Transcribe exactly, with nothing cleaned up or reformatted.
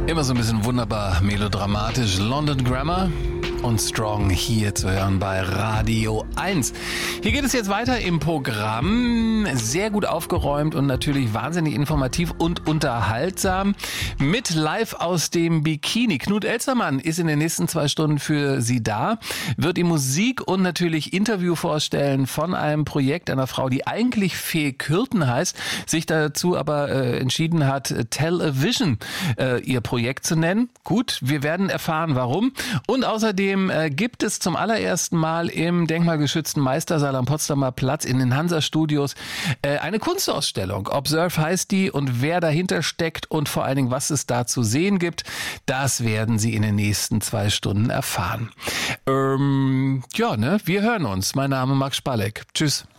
Immer so ein bisschen wunderbar melodramatisch. London Grammar und Strong hier zu hören bei Radio eins. Hier geht es jetzt weiter im Programm. Sehr gut aufgeräumt und natürlich wahnsinnig informativ und unterhaltsam. Mit Live aus dem Bikini. Knut Elstermann ist in den nächsten zwei Stunden für Sie da. Wird ihm Musik und natürlich Interview vorstellen von einem Projekt einer Frau, die eigentlich Fee Kürten heißt, sich dazu aber äh, entschieden hat, Television äh, ihr Projekt zu nennen. Gut, wir werden erfahren, warum. Und außerdem äh, gibt es zum allerersten Mal im denkmalgeschützten Meistersaal am Potsdamer Platz in den Hansa-Studios äh, eine Kunstausstellung. Observe heißt die, und wer dahinter steckt und vor allen Dingen, was es da zu sehen gibt, das werden Sie in den nächsten zwei Stunden erfahren. Ähm, ja, ne, wir hören uns. Mein Name ist Max Spalleck. Tschüss.